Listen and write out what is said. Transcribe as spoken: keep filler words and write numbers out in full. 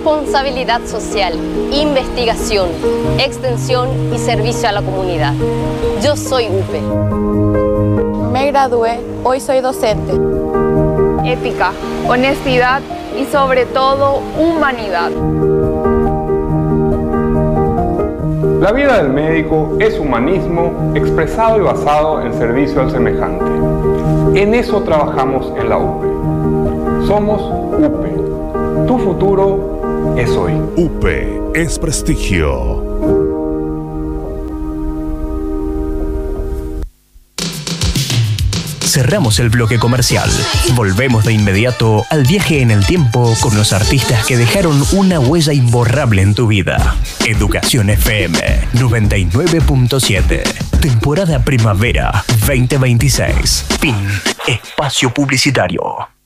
responsabilidad social, investigación, extensión y servicio a la comunidad. Yo soy U P E. Me gradué, hoy soy docente. Ética, honestidad y sobre todo humanidad. La vida del médico es humanismo expresado y basado en servicio al semejante. En eso trabajamos en la U P E. Somos U P E. Tu futuro es hoy. U P E es prestigio. Cerramos el bloque comercial. Volvemos de inmediato al viaje en el tiempo con los artistas que dejaron una huella imborrable en tu vida. Educación F M noventa y nueve punto siete. Temporada Primavera veinte veintiséis. Fin. Espacio publicitario.